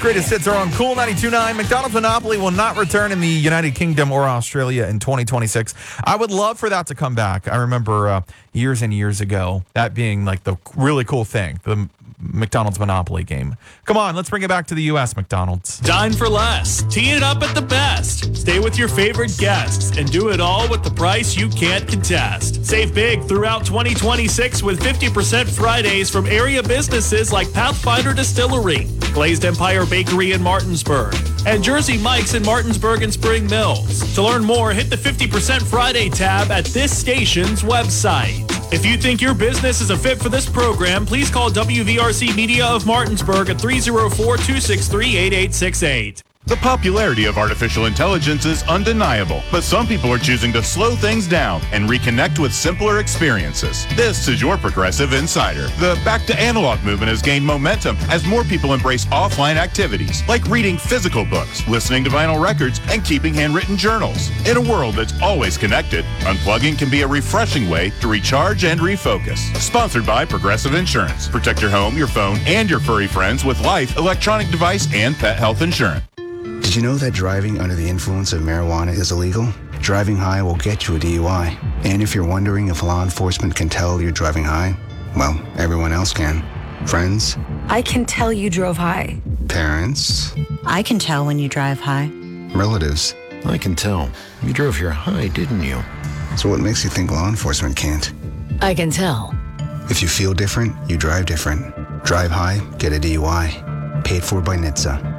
greatest hits are on Cool 92.9. McDonald's Monopoly will not return in the United Kingdom or Australia in 2026. I would love for that to come back. I remember years and years ago that being like the really cool thing, the McDonald's Monopoly game. Come on, let's bring it back to the U.S., McDonald's. Dine for less. Tee it up at the best. Stay with your favorite guests and do it all with the price you can't contest. Save big throughout 2026 with 50% Fridays from area businesses like Pathfinder Distillery, Glazed Empire Bakery in Martinsburg, and Jersey Mike's in Martinsburg and Spring Mills. To learn more, hit the 50% Friday tab at this station's website. If you think your business is a fit for this program, please call WVRC Media of Martinsburg at 304-263-8868. The popularity of artificial intelligence is undeniable, but some people are choosing to slow things down and reconnect with simpler experiences. This is your Progressive Insider. The Back to Analog movement has gained momentum as more people embrace offline activities, like reading physical books, listening to vinyl records, and keeping handwritten journals. In a world that's always connected, unplugging can be a refreshing way to recharge and refocus. Sponsored by Progressive Insurance. Protect your home, your phone, and your furry friends with life, electronic device, and pet health insurance. Did you know that driving under the influence of marijuana is illegal? Driving high will get you a DUI. And if you're wondering if law enforcement can tell you're driving high, well, everyone else can. Friends? I can tell you drove high. Parents? I can tell when you drive high. Relatives? I can tell. You drove here high, didn't you? So what makes you think law enforcement can't? I can tell. If you feel different, you drive different. Drive high, get a DUI. Paid for by NHTSA.